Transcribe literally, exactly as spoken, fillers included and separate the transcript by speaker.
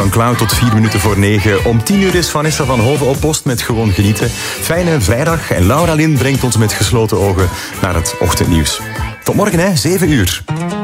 Speaker 1: van Cloud tot vier minuten voor negen. Om tien uur is Vanessa van Hoven op post met Gewoon Genieten. Fijne vrijdag en Laura Lin brengt ons met gesloten ogen naar het ochtendnieuws. Tot morgen, hè, zeven uur.